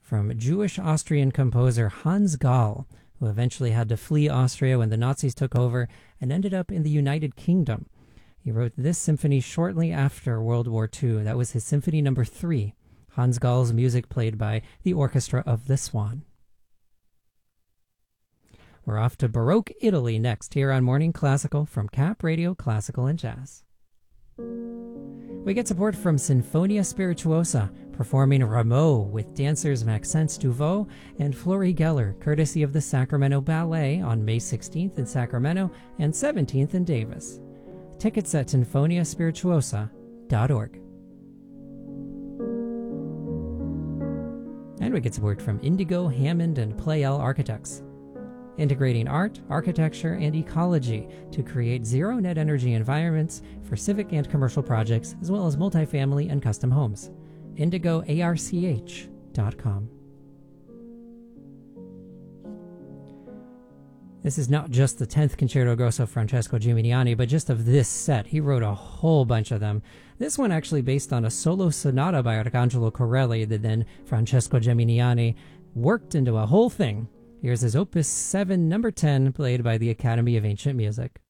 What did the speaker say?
from Jewish-Austrian composer Hans Gall, who eventually had to flee Austria when the Nazis took over and ended up in the United Kingdom. He wrote this symphony shortly after World War II. That was his Symphony No. 3. Hans Gall's music played by the Orchestra of the Swan. We're off to Baroque Italy next here on Morning Classical from Cap Radio Classical and Jazz. We get support from Sinfonia Spirituosa, performing Rameau with dancers Maxence Duvaux and Flori Geller, courtesy of the Sacramento Ballet on May 16th in Sacramento and 17th in Davis. Tickets at sinfoniaspirituosa.org. And we get support from Indigo, Hammond, and Pleyel Architects, integrating art, architecture, and ecology to create zero-net energy environments for civic and commercial projects, as well as multifamily and custom homes. IndigoARCH.com. This is not just the 10th Concerto Grosso Francesco Gimignani, but just of this set. He wrote a whole bunch of them. This one actually based on a solo sonata by Arcangelo Corelli that then Francesco Gimignani worked into a whole thing. Here's his Opus 7, number 10, played by the Academy of Ancient Music.